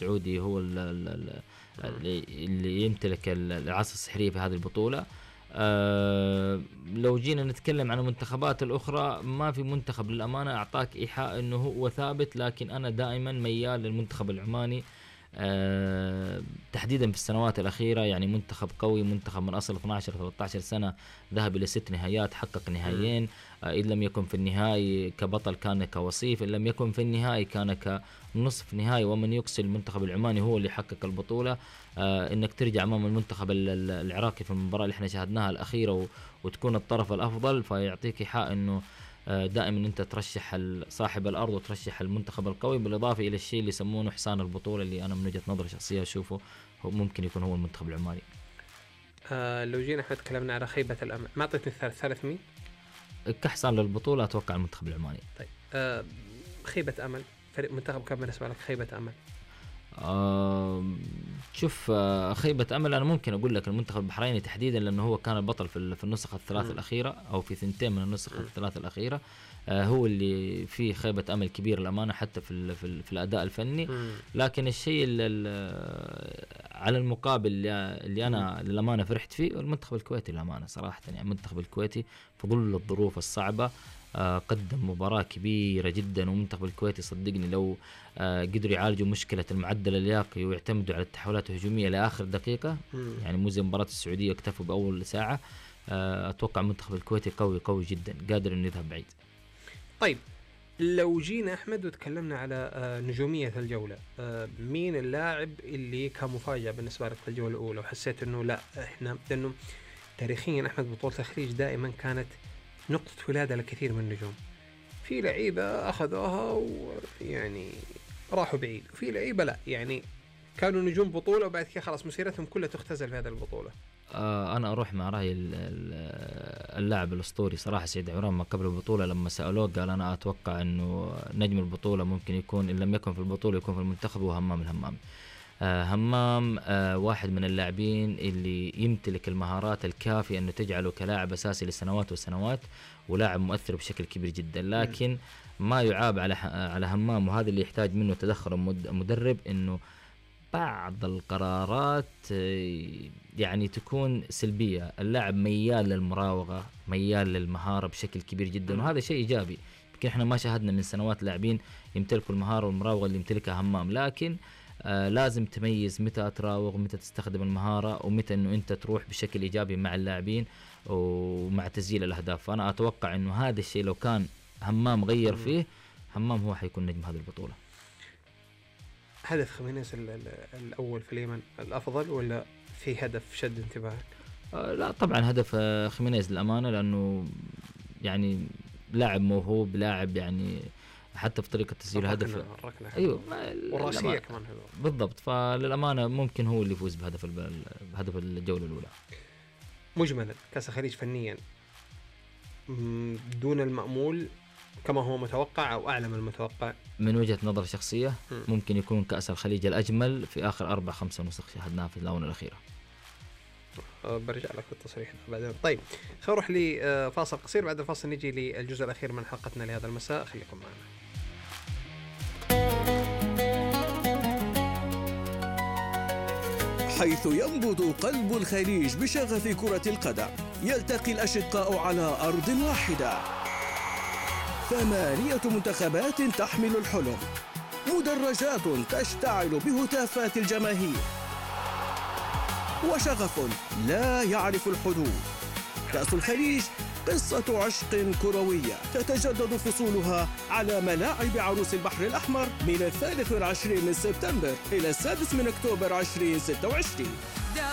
السعودي هو اللي يمتلك العصا السحرية في هذه البطولة. لو جينا نتكلم عن المنتخبات الأخرى، ما في منتخب للأمانة أعطاك إيحاء أنه هو ثابت، لكن أنا دائما ميال للمنتخب العماني تحديدا في السنوات الأخيرة. يعني منتخب قوي، منتخب من أصل 12-13 سنة ذهب إلى 6 نهائيات، حقق نهائيين، إن لم يكن في النهائي كبطل كان كوصيف، إن لم يكن في النهائي كان كنصف نهائي، ومن يقصي المنتخب العماني هو اللي حقق البطولة. إنك ترجع أمام المنتخب العراقي في المباراة اللي احنا شاهدناها الأخيرة وتكون الطرف الأفضل، فيعطيك إيحاء إنه دائما انت ترشح صاحب الارض وترشح المنتخب القوي، بالاضافه الى الشيء اللي يسمونه حسان البطوله، اللي انا من وجهه نظري شخصيه اشوفه هو ممكن يكون هو المنتخب العماني. لو جينا احنا تكلمنا على خيبه الامل، ما اعطيتني ثالث مين كحسان للبطوله؟ اتوقع المنتخب العماني. طيب خيبه امل، فريق منتخب كان بالنسبه لك خيبه امل؟ شوف، خيبة أمل أنا ممكن أقول لك المنتخب البحريني تحديدا، لأنه هو كان البطل في النسخة الثلاث الأخيرة، أو في 2 من النسخ الثلاث الأخيرة. هو اللي فيه خيبة أمل كبير الأمانة، حتى في الأداء الفني. لكن الشيء على المقابل اللي أنا للأمانة فرحت فيه المنتخب الكويتي للأمانة صراحة. يعني المنتخب الكويتي في ظل الظروف الصعبة قدم مباراة كبيرة جدا، ومنتخب الكويتي صدقني لو قدروا يعالجوا مشكلة المعدل اللياقي ويعتمدوا على التحولات الهجومية لآخر دقيقة، يعني مو زي مباراة السعودية اكتفوا بأول ساعة، أتوقع المنتخب الكويتي قوي جدا، قادر إنه يذهب بعيد. طيب لو جينا أحمد وتكلمنا على نجومية الجولة، مين اللاعب اللي كان مفاجأة بالنسبة لك في الجولة الأولى وحسيت إنه لا إحنا، لأنه تاريخيا أحمد بطولة الخليج دائما كانت نقطة ولادة لكثير من النجوم، في لعيبة أخذوها ويعني راحوا بعيد، وفي لعيبة لا يعني كانوا نجوم بطولة وبعد كده خلاص مسيرتهم كلها تختزل في هذه البطولة. أنا أروح مع رأي اللاعب الأسطوري صراحة سيد عمران ما قبل البطولة، لما سألوه قال أنا أتوقع أنه نجم البطولة ممكن يكون إن لم يكن في البطولة يكون في المنتخب، وهمام الهمام. همام واحد من اللاعبين اللي يمتلك المهارات الكافية أنه تجعله كلاعب أساسي لسنوات وسنوات، ولاعب مؤثر بشكل كبير جدا. لكن ما يعاب على همام، وهذا اللي يحتاج منه تدخل مدرب، أنه بعض القرارات يعني تكون سلبية. اللاعب ميال للمراوغة، ميال للمهارة بشكل كبير جدا، وهذا شيء إيجابي. يمكن احنا ما شاهدنا من سنوات لاعبين يمتلكوا المهارة والمراوغة اللي يمتلكها همام، لكن لازم تميز متى تراوغ، متى تستخدم المهارة، ومتى انه انت تروح بشكل ايجابي مع اللاعبين ومع تسجيل الاهداف. فانا اتوقع انه هذا الشيء لو كان همام غير فيه، همام هو حيكون نجم هذه البطولة. هدف خمينيز الاول في اليمن الافضل ولا في هدف شد انتباهك؟ لا طبعا هدف خمينيز للامانة، لانه يعني لاعب موهوب، لاعب يعني حتى في طريقة تسجيل هدف. أيوة والرأسية كمان حلوة بالضبط. فللأمانة ممكن هو اللي يفوز بهدف الجولة الأولى. مجملا كأس الخليج فنيا دون المأمول كما هو متوقع أو أعلى من المتوقع؟ من وجهة نظر شخصية ممكن يكون كأس الخليج الأجمل في آخر 4-5 نسخ شاهدناها في الآونة الأخيرة. برجع لك في التصريح بعدين. طيب خلينا نروح لفاصل قصير، بعد الفاصل نجي للجزء الأخير من حلقتنا لهذا المساء، خليكم معنا. حيث ينبض قلب الخليج بشغف كرة القدم، يلتقي الأشقاء على أرض واحدة. 8 منتخبات تحمل الحلم، مدرجات تشتعل بهتافات الجماهير، وشغف لا يعرف الحدود. كأس الخليج قصة عشق كروية تتجدد فصولها على ملاعب عروس البحر الأحمر من 23 من سبتمبر إلى 6 من أكتوبر 2026.